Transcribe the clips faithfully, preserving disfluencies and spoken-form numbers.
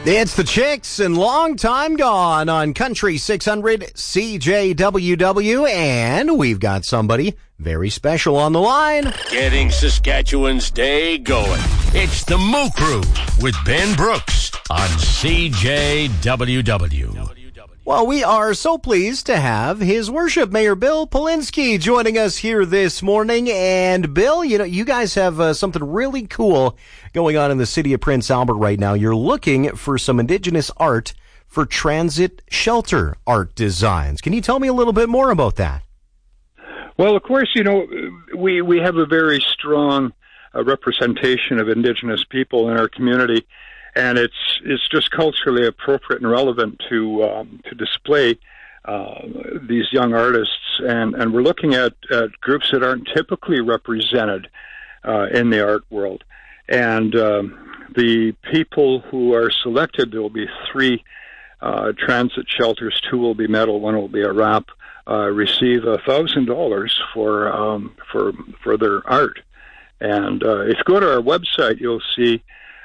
It's the Chicks and Long Time Gone on Country six hundred C J W W, and we've got somebody very special on the line. Getting Saskatchewan's day going. It's the Moo Crew with Ben Brooks on C J W W. Well, we are so pleased to have His Worship Mayor Bill Polinsky joining us here this morning. And Bill, you know, you guys have uh, something really cool going on in the city of Prince Albert right now. You're looking for some Indigenous art for transit shelter art designs. Can you tell me a little bit more about that? Well, of course, you know, we, we have a very strong uh, representation of Indigenous people in our community. And it's it's just culturally appropriate and relevant to um, to display uh, these young artists, and, and we're looking at, at groups that aren't typically represented uh, in the art world. And um, the people who are selected, there will be three uh, transit shelters. Two will be metal, one will be a wrap. Uh, receive a thousand dollars for um, for for their art. And uh, if you go to our website, you'll see.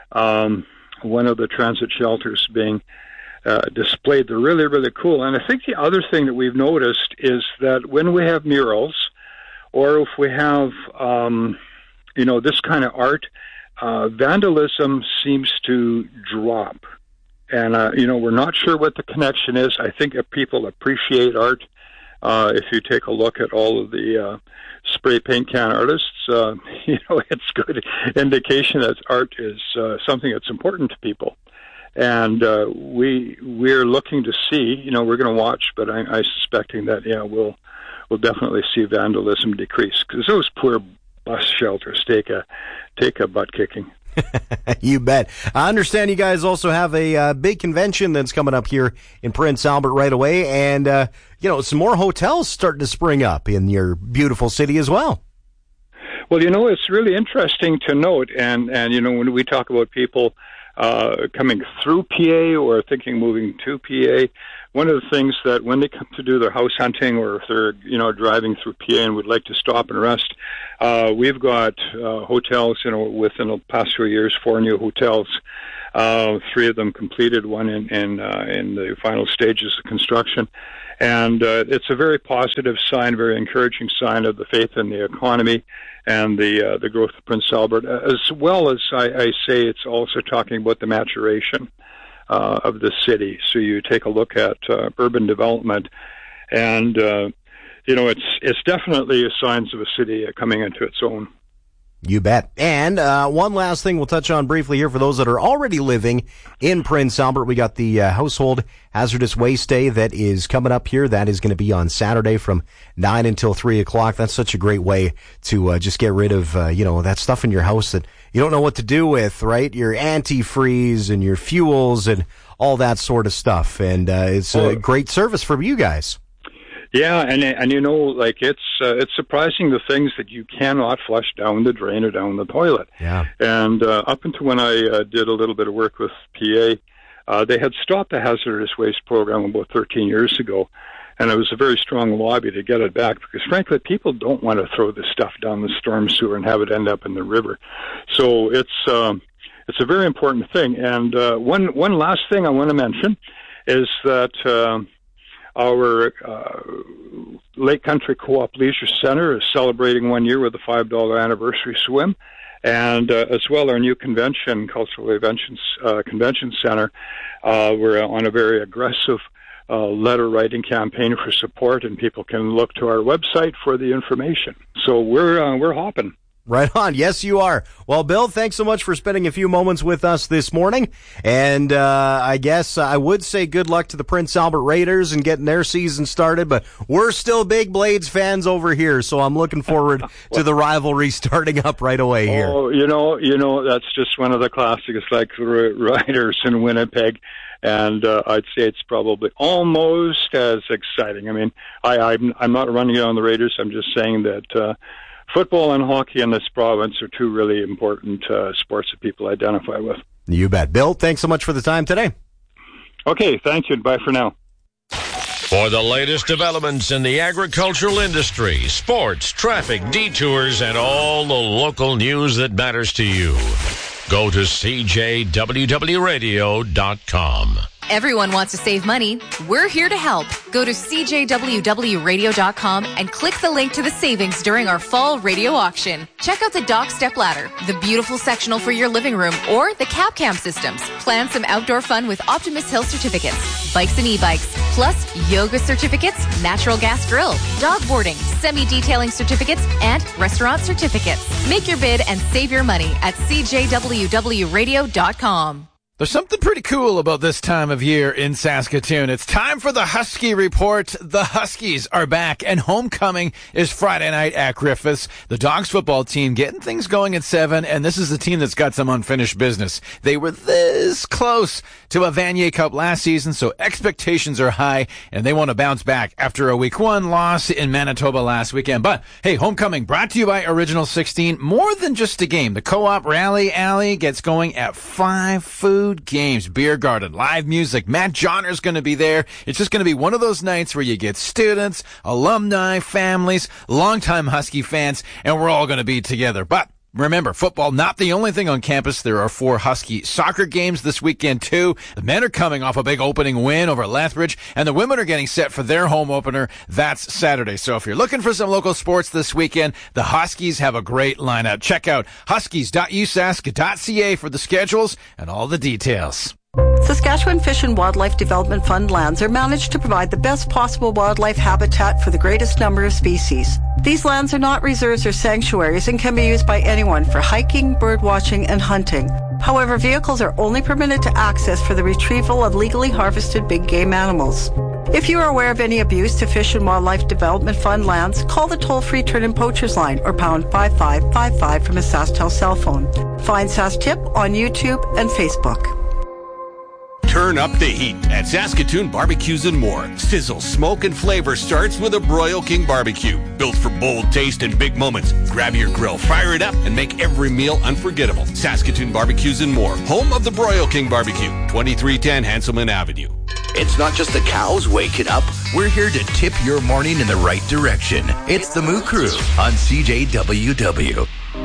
Um, one of the transit shelters being uh, displayed. They're really, really cool. And I think the other thing that we've noticed is that when we have murals, or if we have, um, you know, this kind of art, uh, vandalism seems to drop. And, uh, you know, we're not sure what the connection is. I think if people appreciate art, uh, if you take a look at all of the uh, spray paint can artists, uh, you know, it's good indication that art is uh, something that's important to people. And uh, we we're looking to see, you know, we're going to watch, but I, I'm suspecting that, yeah, we'll we'll definitely see vandalism decrease, because those poor bus shelters take a take a butt kicking. You bet. I understand you guys also have a uh, big convention that's coming up here in Prince Albert right away, and uh, you know, some more hotels starting to spring up in your beautiful city as well. Well, you know, it's really interesting to note, and and you know, when we talk about people uh, coming through P A or thinking moving to P A, one of the things that when they come to do their house hunting, or if they're, you know, driving through P A and would like to stop and rest, uh, we've got uh, hotels, you know, within the past few years, four new hotels, uh, three of them completed, one in in, uh, in the final stages of construction. And uh, it's a very positive sign, very encouraging sign of the faith in the economy and the uh, the growth of Prince Albert, as well as I, I say it's also talking about the maturation Uh, of the city. So you take a look at uh, urban development, and uh, you know, it's it's definitely signs of a city coming into its own. You bet. And uh, one last thing we'll touch on briefly here for those that are already living in Prince Albert. We got the uh, Household Hazardous Waste Day that is coming up here. That is going to be on Saturday from nine until three o'clock. That's such a great way to uh, just get rid of, uh, you know, that stuff in your house that you don't know what to do with, right? Your antifreeze and your fuels and all that sort of stuff. And uh, it's a great service for you guys. Yeah, and and you know, like it's uh, it's surprising the things that you cannot flush down the drain or down the toilet. Yeah. And uh, up until when I uh, did a little bit of work with P A, uh, they had stopped the hazardous waste program about thirteen years ago, and it was a very strong lobby to get it back, because frankly, people don't want to throw this stuff down the storm sewer and have it end up in the river. So it's um, it's a very important thing. And uh, one one last thing I want to mention is that. Uh, Our uh, Lake Country Co-op Leisure Center is celebrating one year with a five dollar anniversary swim, and uh, as well our new convention, Cultural Conventions uh, Convention Center. Uh, we're on a very aggressive uh, letter writing campaign for support, and people can look to our website for the information. So we're uh, we're hopping. Right on. Yes, you are. Well, Bill, thanks so much for spending a few moments with us this morning. And uh, I guess I would say good luck to the Prince Albert Raiders and getting their season started, but we're still big Blades fans over here, so I'm looking forward to the rivalry starting up right away here. Oh, you know, you know, that's just one of the classics, like the Riders in Winnipeg. And uh, I'd say it's probably almost as exciting. I mean, I, I'm, I'm not running it on the Raiders. I'm just saying that uh, football and hockey in this province are two really important uh, sports that people identify with. You bet. Bill, thanks so much for the time today. Okay, thank you. Bye for now. For the latest developments in the agricultural industry, sports, traffic, detours, and all the local news that matters to you, Go to C J W W radio dot com. Everyone wants to save money. We're here to help. Go to C J W W radio dot com and click the link to the savings during our fall radio auction. Check out the Dock Step Ladder, the beautiful sectional for your living room, or the Cap Cam systems. Plan some outdoor fun with Optimist Hill certificates, bikes and e-bikes, plus yoga certificates, natural gas grill, dog boarding, semi-detailing certificates, and restaurant certificates. Make your bid and save your money at C J W W radio dot com. There's something pretty cool about this time of year in Saskatoon. It's time for the Husky Report. The Huskies are back, and homecoming is Friday night at Griffiths. The Dogs football team getting things going at seven, and this is the team that's got some unfinished business. They were this close to a Vanier Cup last season, so expectations are high, and they want to bounce back after a week one loss in Manitoba last weekend. But, hey, homecoming brought to you by Original sixteen. More than just a game. The Co-op Rally Alley gets going at five food games, beer garden, live music. Matt Johnner's going to be there. It's just going to be one of those nights where you get students, alumni, families, longtime Husky fans, and we're all going to be together. But remember, football not the only thing on campus. There are four Husky soccer games this weekend, too. The men are coming off a big opening win over Lethbridge, and the women are getting set for their home opener. That's Saturday. So if you're looking for some local sports this weekend, the Huskies have a great lineup. Check out huskies dot u sask dot c a for the schedules and all the details. Saskatchewan Fish and Wildlife Development Fund lands are managed to provide the best possible wildlife habitat for the greatest number of species. These lands are not reserves or sanctuaries and can be used by anyone for hiking, bird watching, and hunting. However, vehicles are only permitted to access for the retrieval of legally harvested big game animals. If you are aware of any abuse to Fish and Wildlife Development Fund lands, call the toll-free Turn-In Poachers line or pound five five five five from a SaskTel cell phone. Find SaskTip on YouTube and Facebook. Turn up the heat at Saskatoon Barbecues and More. Sizzle, smoke, and flavor starts with a Broil King barbecue. Built for bold taste and big moments. Grab your grill, fire it up, and make every meal unforgettable. Saskatoon Barbecues and More. Home of the Broil King barbecue. twenty-three ten Hanselman Avenue. It's not just the cows waking up. We're here to tip your morning in the right direction. It's the Moo Crew on C J W W.